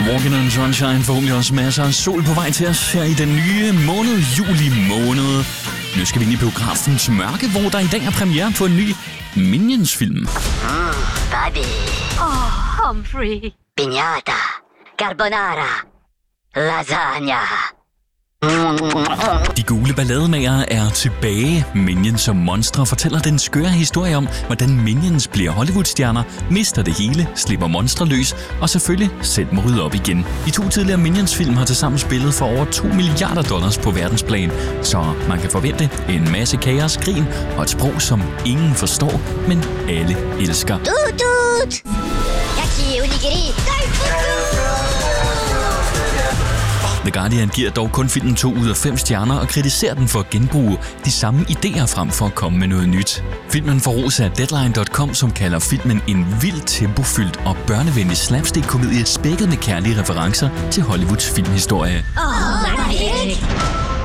Walking on Sunshine, forhåbentlig også masser af sol på vej til os her i den nye måned, juli måned. Nu skal vi ind i biografens mørke, hvor der i dag er premiere på en ny Minions-film. Baby. Humphrey. Piñata. Carbonara. Lasagna. De gule ballademagere er tilbage. Minions som monstre fortæller den skøre historie om, hvordan Minions bliver Hollywood-stjerner, mister det hele, slipper monstre løs og selvfølgelig selv må rydde op igen. De 2 tidligere Minions-film har tilsammen spillet for over $2 milliarder på verdensplan, så man kan forvente en masse kaos, grin og et sprog, som ingen forstår, men alle elsker. Tut! Yaki onigiri. The Guardian giver dog kun filmen 2 ud af 5 stjerner og kritiserer den for at genbruge de samme idéer frem for at komme med noget nyt. Filmen får ros af Deadline.com, som kalder filmen en vildt tempofyldt og børnevenlig slapstick-komedie spækket med kærlige referencer til Hollywoods filmhistorie. Nej.